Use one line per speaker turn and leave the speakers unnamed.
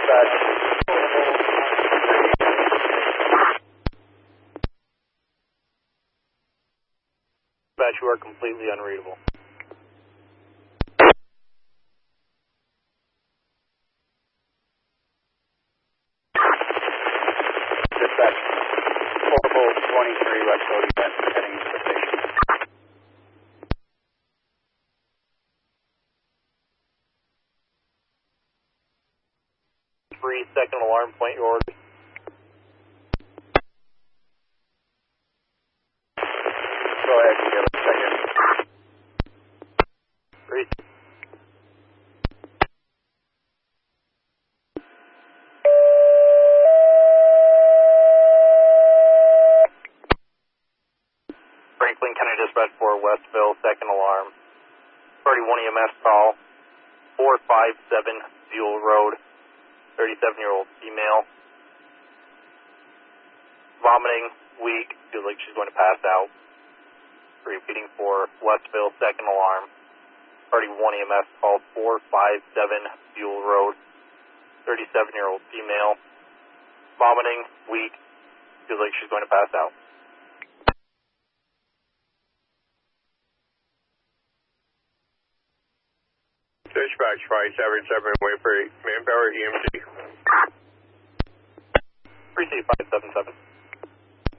Dispatch, you are completely unreadable.
Dispatch, Portable 23 West Cody, heading to the station.
3-second alarm, point your order.
Go ahead, you give us a second.
3. Franklin County Dispatch for Westville, second alarm. 31 EMS call, 457 Buell Road, 37-year-old female. Vomiting, weak, feels like she's going to pass out. Repeating for Westville, second alarm. 31 EMS call, 457 Buell Road, 37-year-old female. Vomiting, weak, feels like she's going to pass out.
Dispatch 577, wait for manpower EMT.
Appreciate 577.